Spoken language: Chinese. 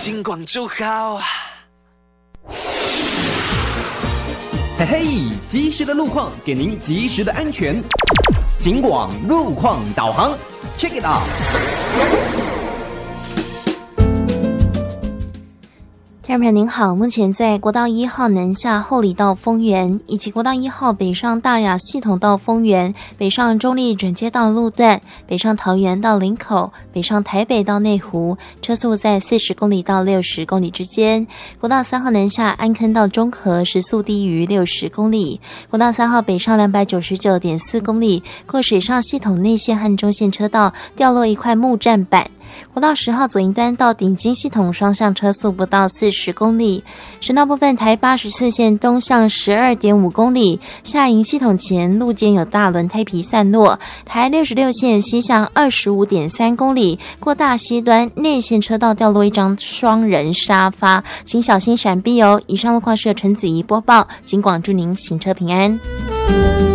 警广就好。 嘿嘿，及时的路况给您及时的安全。警广路况导航 ，Check it out。 听众朋友您好，目前在国道1号南下后里到丰原，以及国道1号北上大雅系统到丰原，北上中立转接道路段，北上桃园到林口，北上台北到内湖，车速在40公里到60公里之间。国道3号南下安坑到中和，时速低于60公里。国道3号北上299.4公里，过水上系统内线和中线车道掉落一块木栈板。国道10号左营端到顶金系统双向车速不到40公里，省道部分台84线东向12.5公里，下营系统前路肩有大轮胎皮散落，台66线西向25.3公里，过大溪端内线车道掉落一张双人沙发，请小心闪避哦。以上路况是由陈子怡播报，警广祝您行车平安。